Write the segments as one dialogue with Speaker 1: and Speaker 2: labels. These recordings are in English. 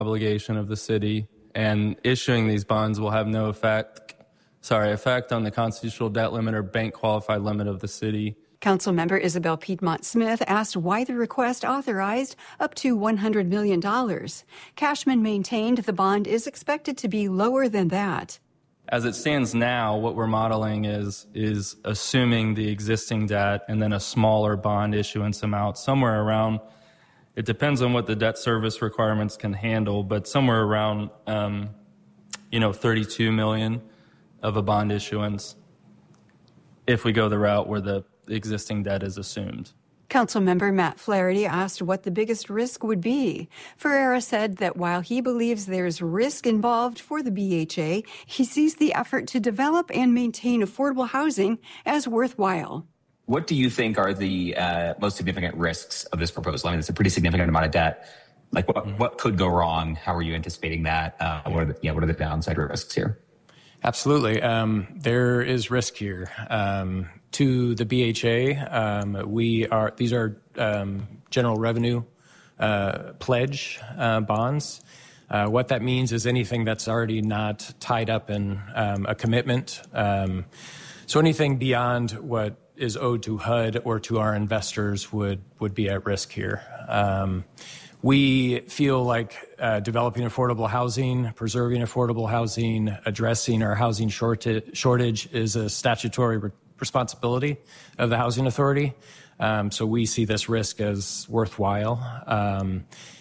Speaker 1: obligation of the city, and issuing these bonds will have no effect on the constitutional debt limit or bank qualified limit of the city.
Speaker 2: Councilmember Isabel Piedmont Smith asked why the request authorized up to $100 million. Cashman maintained the bond is expected to be lower than that.
Speaker 1: As it stands now, what we're modeling is assuming the existing debt and then a smaller bond issuance amount, somewhere around, it depends on what the debt service requirements can handle, but somewhere around, $32 million of a bond issuance if we go the route where the existing debt is assumed.
Speaker 2: Councilmember Matt Flaherty asked what the biggest risk would be. Ferreira said that while he believes there's risk involved for the BHA, he sees the effort to develop and maintain affordable housing as worthwhile.
Speaker 3: What do you think are the most significant risks of this proposal? I mean, it's a pretty significant amount of debt. Like, what could go wrong? How are you anticipating that? What are the downside risks here?
Speaker 4: Absolutely. There is risk here. To the BHA, these are general revenue pledge bonds. What that means is anything that's already not tied up in a commitment. So anything beyond what is owed to HUD or to our investors would be at risk here. We feel like developing affordable housing, preserving affordable housing, addressing our housing shortage is a statutory responsibility of the Housing Authority. So we see this risk as worthwhile.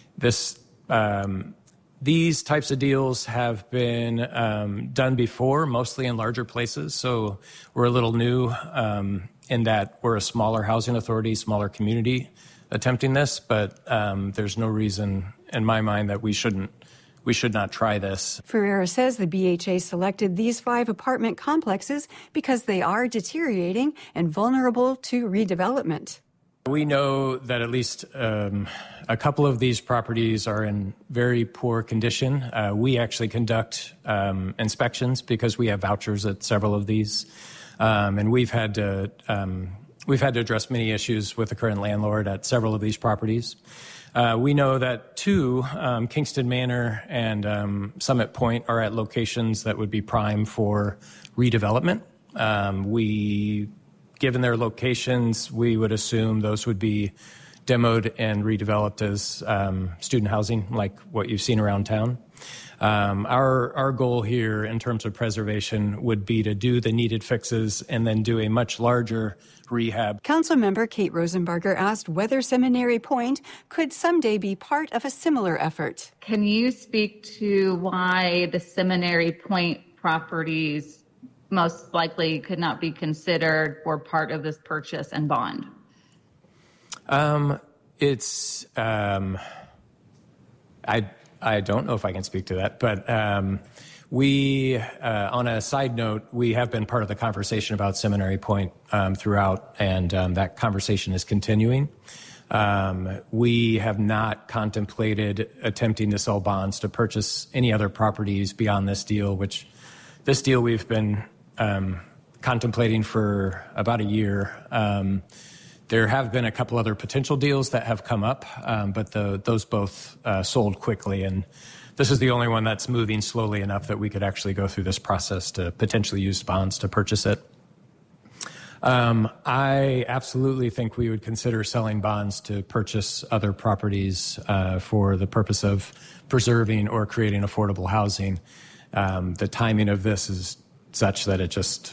Speaker 4: These types of deals have been done before, mostly in larger places. So we're a little new in that we're a smaller housing authority, smaller community attempting this, but there's no reason in my mind that we should not try this.
Speaker 2: Ferreira says the BHA selected these 5 apartment complexes because they are deteriorating and vulnerable to redevelopment.
Speaker 4: We know that at least a couple of these properties are in very poor condition. We actually conduct inspections because we have vouchers at several of these, and we've had to address many issues with the current landlord at several of these properties. We know that 2, Kingston Manor and Summit Point, are at locations that would be prime for redevelopment. Given their locations, we would assume those would be demoed and redeveloped as student housing, like what you've seen around town. Our goal here in terms of preservation would be to do the needed fixes and then do a much larger rehab.
Speaker 2: Councilmember Kate Rosenbarger asked whether Seminary Point could someday be part of a similar effort.
Speaker 5: Can you speak to why the Seminary Point properties most likely could not be considered for part of this purchase and bond?
Speaker 4: I don't know if I can speak to that, but we, on a side note, we have been part of the conversation about Seminary Point throughout, and that conversation is continuing. We have not contemplated attempting to sell bonds to purchase any other properties beyond this deal, which this deal we've been contemplating for about a year. There have been a couple other potential deals that have come up, but those both sold quickly, and this is the only one that's moving slowly enough that we could actually go through this process to potentially use bonds to purchase it. I absolutely think we would consider selling bonds to purchase other properties for the purpose of preserving or creating affordable housing. The timing of this is such that it just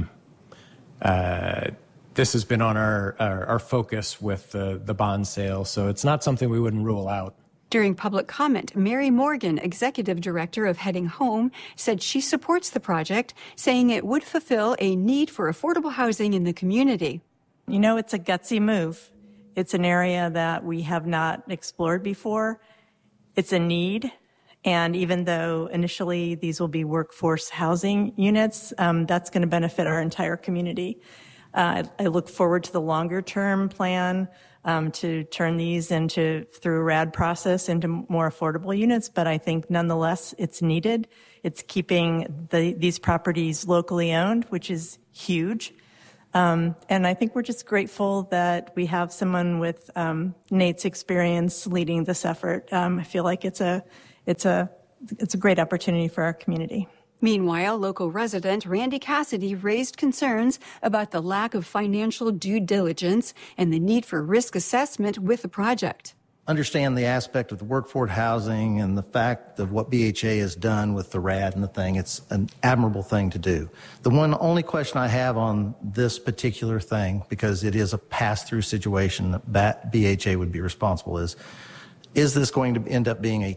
Speaker 4: this has been on our focus with the bond sale, so it's not something we wouldn't rule out.
Speaker 2: During public comment, Mary Morgan, executive director of Heading Home, said she supports the project, saying it would fulfill a need for affordable housing in the community.
Speaker 6: You know, it's a gutsy move. It's an area that we have not explored before. It's a need. And even though initially these will be workforce housing units, that's going to benefit our entire community. I look forward to the longer term plan to turn these through a RAD process into more affordable units. But I think nonetheless it's needed. It's keeping these properties locally owned, which is huge. And I think we're just grateful that we have someone with Nate's experience leading this effort. I feel like it's it's a great opportunity for our community.
Speaker 2: Meanwhile, local resident Randy Cassidy raised concerns about the lack of financial due diligence and the need for risk assessment with the project.
Speaker 7: Understand the aspect of the workforce housing and the fact of what BHA has done with the RAD and the thing. It's an admirable thing to do. The only question I have on this particular thing, because it is a pass-through situation that BHA would be responsible, is this going to end up being a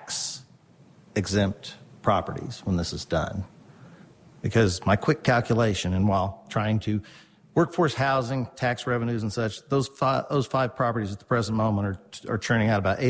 Speaker 7: tax-exempt properties when this is done? Because my quick calculation, and while trying to workforce housing, tax revenues and such, those five properties at the present moment are churning out about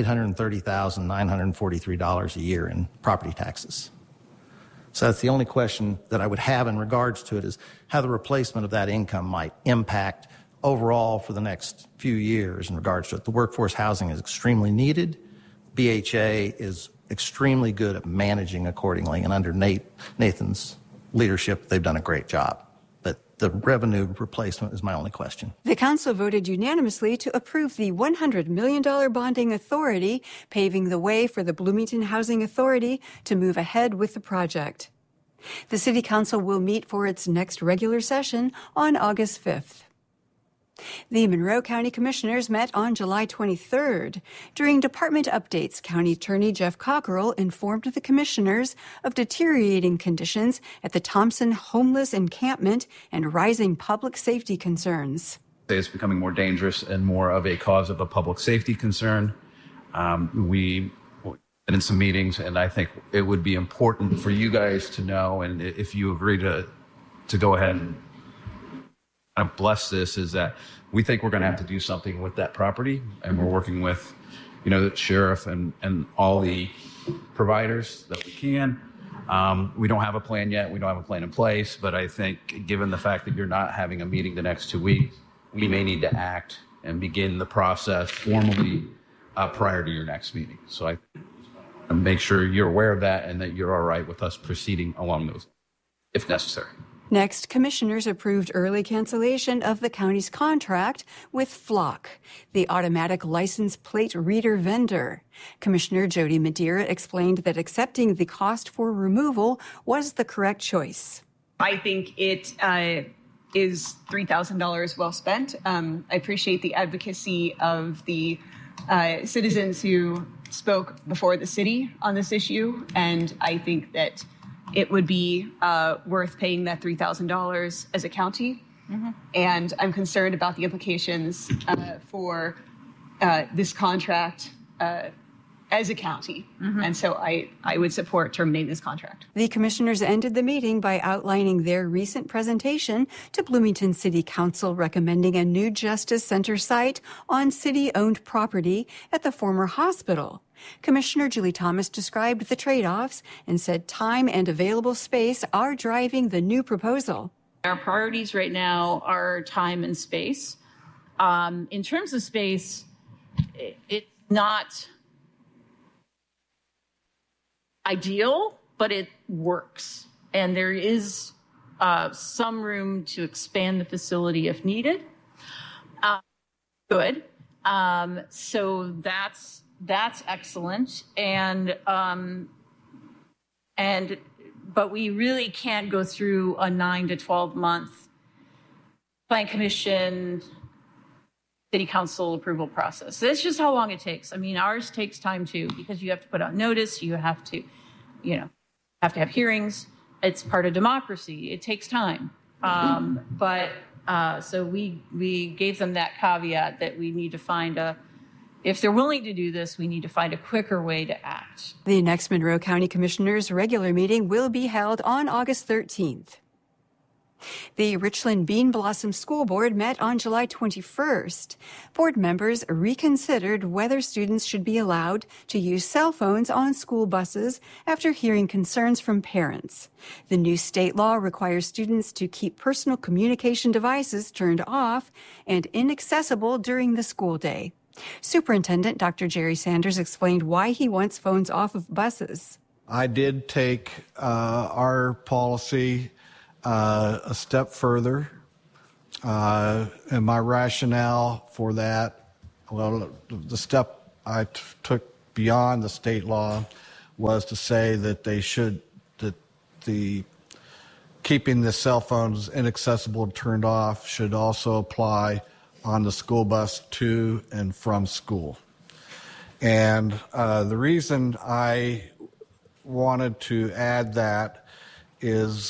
Speaker 7: $830,943 a year in property taxes. So that's the only question that I would have in regards to it, is how the replacement of that income might impact overall for the next few years in regards to it. The workforce housing is extremely needed. BHA is extremely good at managing accordingly, and under Nathan's leadership, they've done a great job. The revenue replacement is my only question.
Speaker 2: The council voted unanimously to approve the $100 million bonding authority, paving the way for the Bloomington Housing Authority to move ahead with the project. The City Council will meet for its next regular session on August 5th. The Monroe County Commissioners met on July 23rd. During department updates, County Attorney Jeff Cockerell informed the commissioners of deteriorating conditions at the Thompson Homeless Encampment and rising public safety concerns.
Speaker 8: It's becoming more dangerous and more of a cause of a public safety concern. We've been in some meetings, and I think it would be important for you guys to know, and if you agree to go ahead and bless this, is that we think we're going to have to do something with that property, and we're working with, the sheriff and all the providers that we can. We don't have a plan yet. We don't have a plan in place, but I think given the fact that you're not having a meeting the next 2 weeks, we may need to act and begin the process formally prior to your next meeting. So I make sure you're aware of that and that you're all right with us proceeding along those, if necessary.
Speaker 2: Next, commissioners approved early cancellation of the county's contract with Flock, the automatic license plate reader vendor. Commissioner Jody Madeira explained that accepting the cost for removal was the correct choice.
Speaker 9: I think it is $3,000 well spent. I appreciate the advocacy of the citizens who spoke before the city on this issue, and I think that it would be worth paying that $3,000 as a county. Mm-hmm. And I'm concerned about the implications for this contract as a county. Mm-hmm. And so I would support terminating this contract.
Speaker 2: The commissioners ended the meeting by outlining their recent presentation to Bloomington City Council recommending a new Justice Center site on city-owned property at the former hospital. Commissioner Julie Thomas described the trade-offs and said time and available space are driving the new proposal.
Speaker 10: Our priorities right now are time and space. In terms of space, it's not ideal, but it works. And there is some room to expand the facility if needed. Good. So that's excellent. But we really can't go through a 9 to 12 month plan commission, city council approval process. That's just how long it takes. I mean, ours takes time too, because you have to put out notice, you have to, have hearings. It's part of democracy. It takes time. So we gave them that caveat that we need to find if they're willing to do this, we need to find a quicker way to act.
Speaker 2: The next Monroe County Commissioners' regular meeting will be held on August 13th. The Richland Bean Blossom School Board met on July 21st. Board members reconsidered whether students should be allowed to use cell phones on school buses after hearing concerns from parents. The new state law requires students to keep personal communication devices turned off and inaccessible during the school day. Superintendent Dr. Jerry Sanders explained why he wants phones off of buses.
Speaker 11: I did take our policy a step further, and my rationale for that, well, the step I took beyond the state law was to say that the keeping the cell phones inaccessible and turned off should also apply on the school bus to and from school. And the reason I wanted to add that is,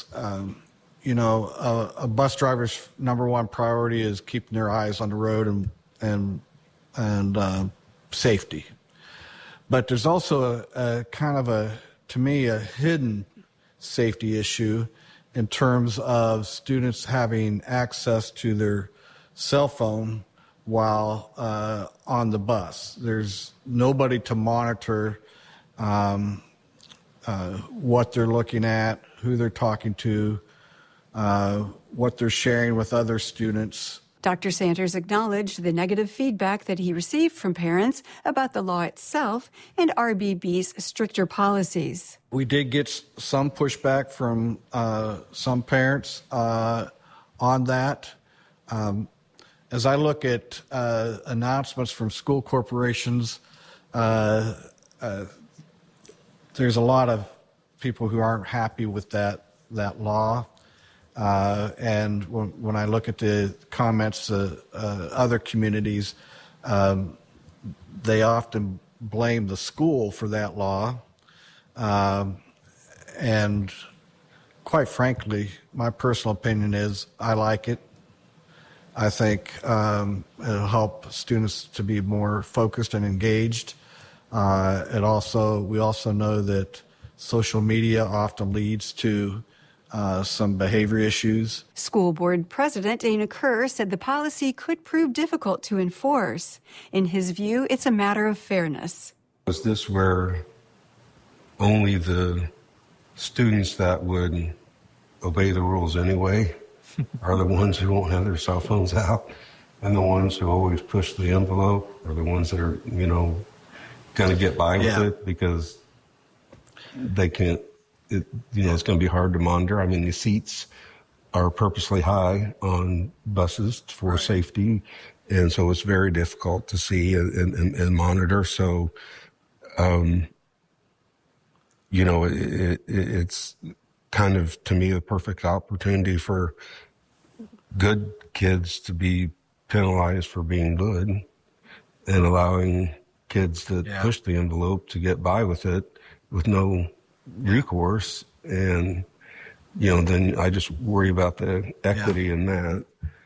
Speaker 11: a bus driver's number one priority is keeping their eyes on the road and safety. But there's also a kind of to me, a hidden safety issue in terms of students having access to their cell phone while on the bus. There's nobody to monitor what they're looking at, who they're talking to, what they're sharing with other students.
Speaker 2: Dr. Sanders acknowledged the negative feedback that he received from parents about the law itself and RBB's stricter policies.
Speaker 11: We did get some pushback from some parents on that. As I look at announcements from school corporations, there's a lot of people who aren't happy with that law. And when I look at the comments of other communities, they often blame the school for that law. And quite frankly, my personal opinion is I like it. I think it'll help students to be more focused and engaged. We also know that social media often leads to some behavior issues.
Speaker 2: School board president Dana Kerr said the policy could prove difficult to enforce. In his view, it's a matter of fairness.
Speaker 12: Is this where only the students that would obey the rules anyway are the ones who won't have their cell phones out, and the ones who always push the envelope are the ones that are, going to get by with it because they can't, it's going to be hard to monitor. I mean, the seats are purposely high on buses for safety, and so it's very difficult to see and monitor. So, it's kind of, to me, a perfect opportunity for good kids to be penalized for being good and allowing kids that push the envelope to get by with it with no recourse. And, then I just worry about the equity in that.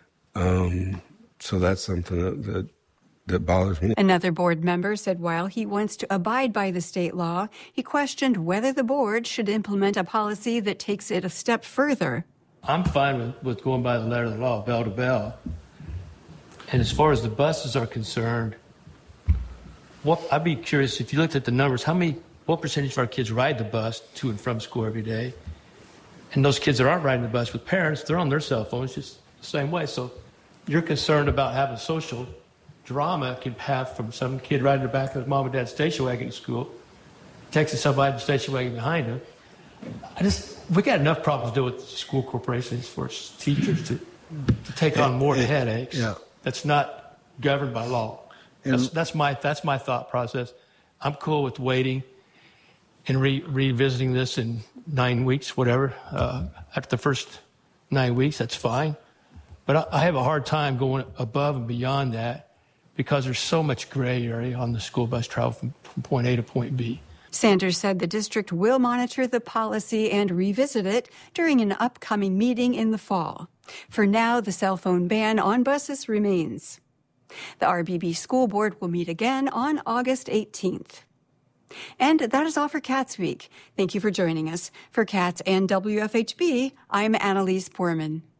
Speaker 12: So that's something that bothers me.
Speaker 2: Another board member said while he wants to abide by the state law, he questioned whether the board should implement a policy that takes it a step further.
Speaker 13: I'm fine with going by the letter of the law, bell to bell. And as far as the buses are concerned, I'd be curious if you looked at the numbers, what percentage of our kids ride the bus to and from school every day? And those kids that aren't riding the bus with parents, they're on their cell phones just the same way. So you're concerned about having social drama can have from some kid riding the back of his mom and dad's station wagon to school, texting somebody in the station wagon behind him. We got enough problems to deal with school corporations for teachers to take on more headaches. Yeah. That's not governed by law. That's my thought process. I'm cool with waiting and revisiting this in 9 weeks, whatever. After the first 9 weeks, that's fine. But I have a hard time going above and beyond that because there's so much gray area on the school bus travel from point A to point B.
Speaker 2: Sanders said the district will monitor the policy and revisit it during an upcoming meeting in the fall. For now, the cell phone ban on buses remains. The RBB School Board will meet again on August 18th. And that is all for Cats Week. Thank you for joining us. For Cats and WFHB, I'm Annalise Poorman.